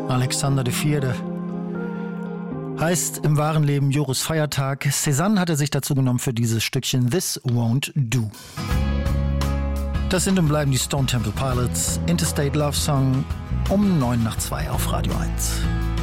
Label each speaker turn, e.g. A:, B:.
A: Alexander IV. Heißt im wahren Leben Joris Feiertag. Cézanne hatte sich dazu genommen für dieses Stückchen This Won't Do. Das sind und bleiben die Stone Temple Pilots, Interstate Love Song um 1:09 auf Radio 1.